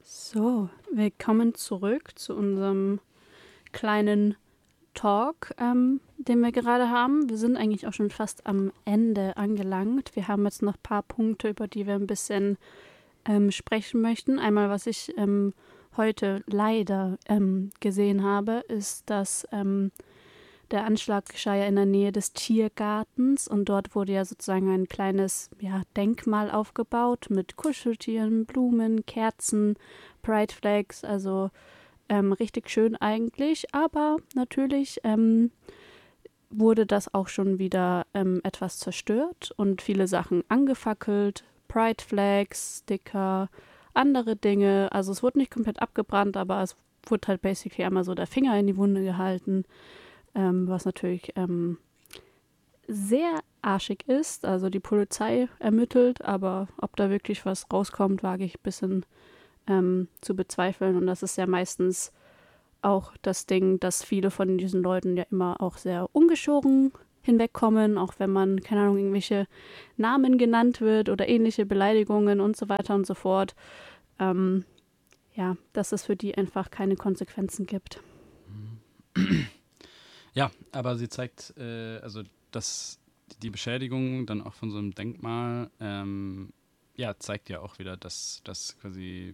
So, willkommen zurück zu unserem kleinen Talk, den wir gerade haben. Wir sind eigentlich auch schon fast am Ende angelangt. Wir haben jetzt noch ein paar Punkte, über die wir ein bisschen sprechen möchten. Einmal, was ich heute leider gesehen habe, ist, dass der Anschlag geschah ja in der Nähe des Tiergartens und dort wurde ja sozusagen ein kleines Denkmal aufgebaut mit Kuscheltieren, Blumen, Kerzen, Pride Flags, also richtig schön eigentlich, aber natürlich wurde das auch schon wieder etwas zerstört und viele Sachen angefackelt, Pride Flags, Sticker, andere Dinge, also es wurde nicht komplett abgebrannt, aber es wurde halt basically einmal so der Finger in die Wunde gehalten. Was natürlich sehr arschig ist. Also die Polizei ermittelt, aber ob da wirklich was rauskommt, wage ich ein bisschen zu bezweifeln. Und das ist ja meistens auch das Ding, dass viele von diesen Leuten ja immer auch sehr ungeschoren hinwegkommen, auch wenn man, keine Ahnung, irgendwelche Namen genannt wird oder ähnliche Beleidigungen und so weiter und so fort. Dass es für die einfach keine Konsequenzen gibt. Ja, aber sie zeigt, dass die Beschädigung dann auch von so einem Denkmal, zeigt ja auch wieder, dass quasi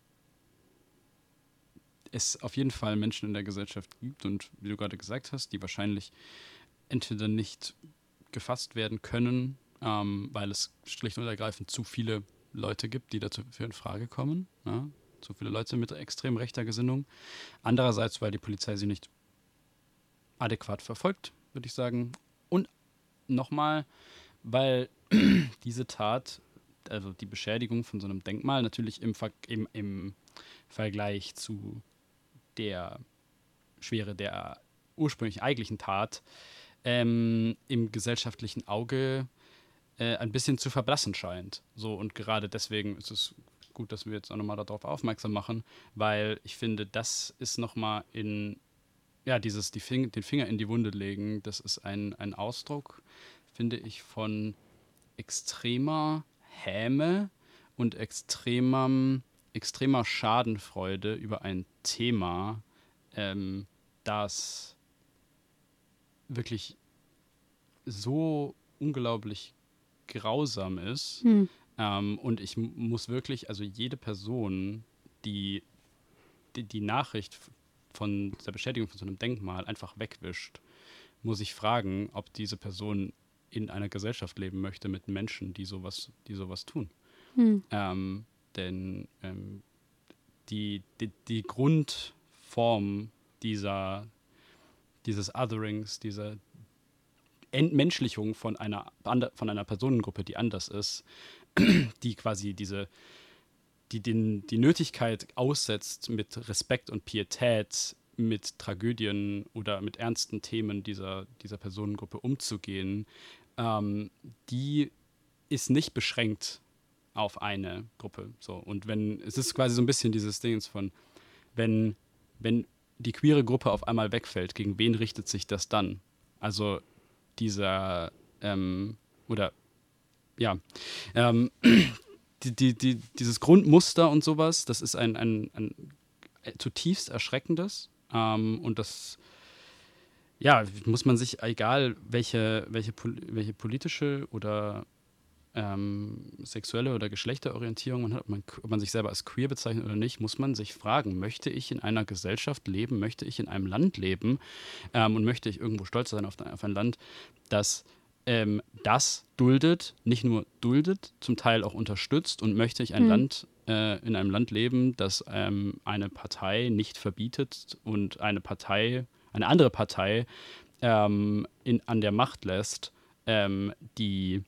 es auf jeden Fall Menschen in der Gesellschaft gibt und wie du gerade gesagt hast, die wahrscheinlich entweder nicht gefasst werden können, weil es schlicht und ergreifend zu viele Leute gibt, die dafür in Frage kommen. Ja? Zu viele Leute mit extrem rechter Gesinnung. Andererseits, weil die Polizei sie nicht adäquat verfolgt, würde ich sagen. Und nochmal, weil diese Tat, also die Beschädigung von so einem Denkmal, natürlich im Vergleich zu der Schwere der ursprünglich eigentlichen Tat im gesellschaftlichen Auge ein bisschen zu verblassen scheint. So, und gerade deswegen ist es gut, dass wir jetzt auch nochmal darauf aufmerksam machen, weil ich finde, das ist nochmal den Finger in die Wunde legen, das ist ein Ausdruck, finde ich, von extremer Häme und extremer Schadenfreude über ein Thema, das wirklich so unglaublich grausam ist. Und ich muss wirklich, also jede Person, die Nachricht von der Beschädigung von so einem Denkmal einfach wegwischt, muss ich fragen, ob diese Person in einer Gesellschaft leben möchte mit Menschen, die sowas tun. Denn die Grundform dieses Otherings, dieser Entmenschlichung von einer Personengruppe, die anders ist, die quasi die Nötigkeit aussetzt, mit Respekt und Pietät mit Tragödien oder mit ernsten Themen dieser Personengruppe umzugehen, die ist nicht beschränkt auf eine Gruppe. So. Und es ist quasi so ein bisschen dieses Ding von, wenn die queere Gruppe auf einmal wegfällt, gegen wen richtet sich das dann? Also dieses Grundmuster und sowas, das ist ein zutiefst erschreckendes. Und das muss man sich, egal welche politische oder sexuelle oder Geschlechterorientierung man hat, ob man sich selber als queer bezeichnet oder nicht, muss man sich fragen, möchte ich in einer Gesellschaft leben, möchte ich in einem Land leben und möchte ich irgendwo stolz sein auf ein Land, das das duldet, nicht nur duldet, zum Teil auch unterstützt, und möchte ich in einem Land leben, das eine Partei nicht verbietet und eine andere Partei an der Macht lässt, die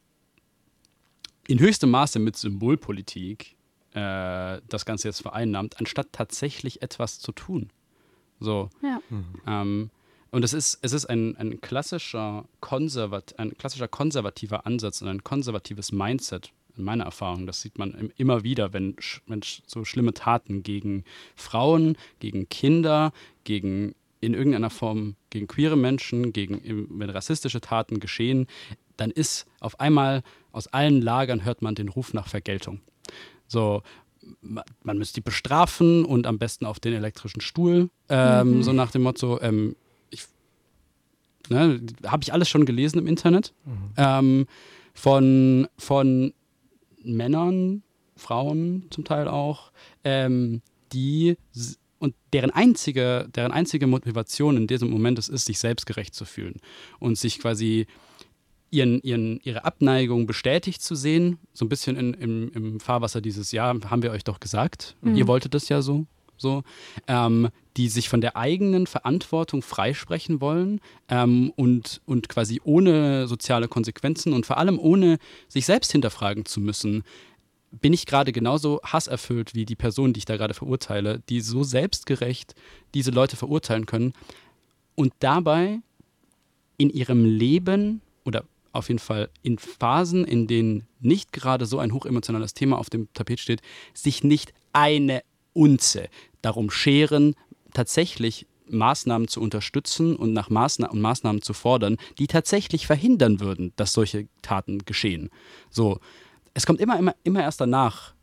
in höchstem Maße mit Symbolpolitik das Ganze jetzt vereinnahmt, anstatt tatsächlich etwas zu tun. So. Ja. Und es ist ein klassischer konservativer Ansatz und ein konservatives Mindset, in meiner Erfahrung. Das sieht man immer wieder, wenn so schlimme Taten gegen Frauen, gegen Kinder, in irgendeiner Form gegen queere Menschen, wenn rassistische Taten geschehen, dann ist auf einmal aus allen Lagern hört man den Ruf nach Vergeltung. So, man müsste die bestrafen und am besten auf den elektrischen Stuhl, so nach dem Motto, habe ich alles schon gelesen im Internet, von Männern, Frauen zum Teil auch, die und deren einzige Motivation in diesem Moment ist, sich selbstgerecht zu fühlen und sich quasi ihre Abneigung bestätigt zu sehen, so ein bisschen im Fahrwasser dieses Jahr, haben wir euch doch gesagt, ihr wolltet das ja so, die sich von der eigenen Verantwortung freisprechen wollen und quasi ohne soziale Konsequenzen und vor allem ohne sich selbst hinterfragen zu müssen, bin ich gerade genauso hasserfüllt wie die Person, die ich da gerade verurteile, die so selbstgerecht diese Leute verurteilen können und dabei in ihrem Leben oder auf jeden Fall in Phasen, in denen nicht gerade so ein hochemotionales Thema auf dem Tapet steht, sich nicht eine Unze darum scheren, tatsächlich Maßnahmen zu unterstützen und nach Maßnahmen zu fordern, die tatsächlich verhindern würden, dass solche Taten geschehen. So, es kommt immer erst danach,